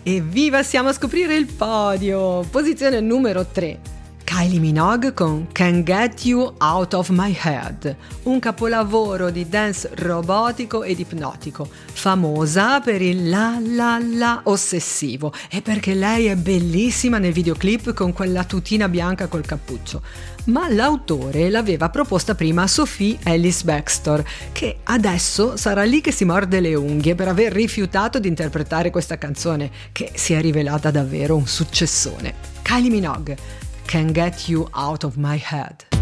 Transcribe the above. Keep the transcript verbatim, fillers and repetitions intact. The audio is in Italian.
Evviva, siamo a scoprire il podio! Posizione numero tre. Kylie Minogue con Can't Get You Out of My Head, un capolavoro di dance robotico ed ipnotico, famosa per il la la la ossessivo e perché lei è bellissima nel videoclip con quella tutina bianca col cappuccio. Ma l'autore l'aveva proposta prima a Sophie Ellis-Bextor, che adesso sarà lì che si morde le unghie per aver rifiutato di interpretare questa canzone, che si è rivelata davvero un successone. Kylie Minogue, Can't Get You Out of My Head.